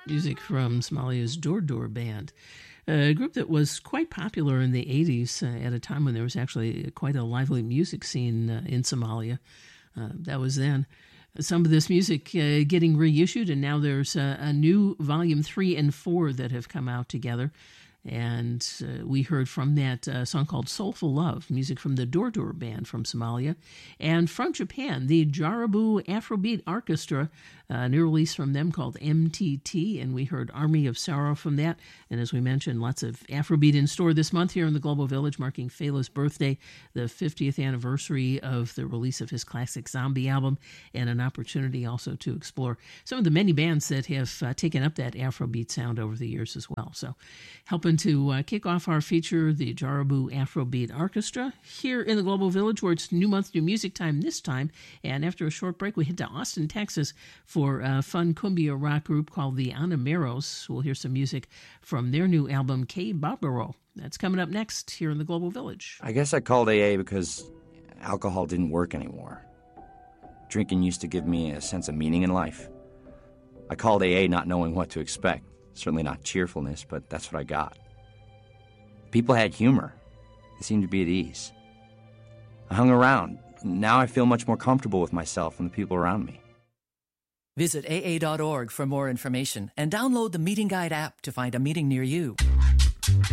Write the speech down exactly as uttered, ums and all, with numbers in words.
Music from Somalia's Door Door Band, a group that was quite popular in the eighties uh, at a time when there was actually quite a lively music scene uh, in Somalia. Uh, that was then. Some of this music uh, getting reissued, and now there's a, a new volume three and four that have come out together. And uh, we heard from that uh, song called Soulful Love, music from the Door Door Band from Somalia. And from Japan, the Jarabu Afrobeat Orchestra, uh, a new release from them called M T T, and we heard Army of Sorrow from that. And as we mentioned, lots of Afrobeat in store this month here in the Global Village, marking Fela's birthday, the fiftieth anniversary of the release of his classic Zombie album, and an opportunity also to explore some of the many bands that have uh, taken up that Afrobeat sound over the years as well. So helping to uh, kick off our feature, the Jarabu Afrobeat Orchestra, here in the Global Village, where it's New Month, New Music time this time. And after a short break, we head to Austin, Texas for a fun cumbia rock group called the Anameros. We'll hear some music from their new album, K Barbaro. That's coming up next here in the Global Village. I guess I called A A because alcohol didn't work anymore. Drinking used to give me a sense of meaning in life. I called A A not knowing what to expect. Certainly not cheerfulness, but that's what I got. People had humor. They seemed to be at ease. I hung around. Now I feel much more comfortable with myself and the people around me. Visit A A dot org for more information and download the Meeting Guide app to find a meeting near you.